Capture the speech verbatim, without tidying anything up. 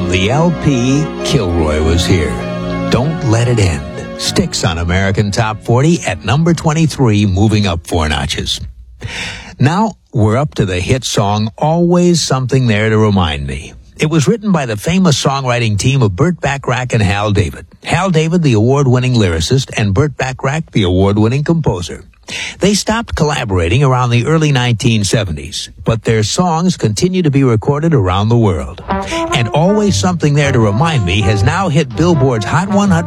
the L P, Kilroy Was Here. Don't Let It End. Sticks on American Top forty at number twenty-three, moving up four notches. Now, we're up to the hit song, Always Something There to Remind Me. It was written by the famous songwriting team of Burt Bacharach and Hal David. Hal David, the award-winning lyricist, and Burt Bacharach, the award-winning composer. They stopped collaborating around the early nineteen seventies, but their songs continue to be recorded around the world. And Always Something There to Remind Me has now hit Billboard's Hot one hundred